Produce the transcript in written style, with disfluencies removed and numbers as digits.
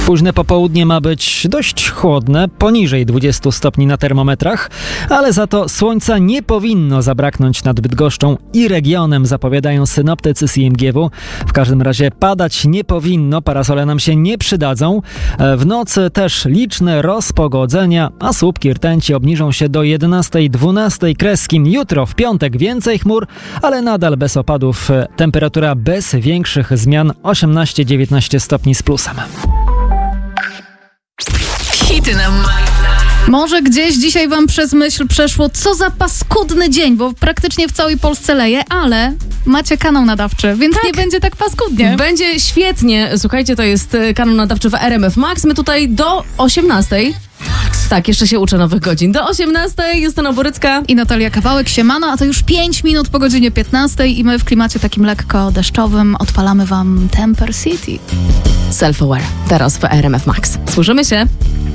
Późne popołudnie ma być dość chłodne, poniżej 20 stopni na termometrach, ale za to słońca nie powinno zabraknąć nad Bydgoszczą i regionem, zapowiadają synoptycy CMGW. W każdym razie padać nie powinno, parasole nam się nie przydadzą. W nocy też liczne rozpogodzenia, a słupki rtęci obniżą się do 11-12 kreskim. Jutro w piątek więcej chmur, ale nadal bez opadów. Temperatura bez większych zmian 18-19 stopni z plusem. Hity na Może gdzieś dzisiaj wam przez myśl przeszło, co za paskudny dzień, bo praktycznie w całej Polsce leje, ale macie kanał nadawczy, więc nie będzie tak paskudnie. Będzie świetnie. Słuchajcie, to jest kanał nadawczy w RMF Max. My tutaj do 18:00. Tak, jeszcze się uczę nowych godzin. Do 18:00 Justyna Borycka I Natalia Kawałek, siemano, a to już 5 minut po godzinie 15:00 i my w klimacie takim lekko deszczowym odpalamy wam Temper City. Self-Aware. Teraz w RMF Max. Słyszymy się.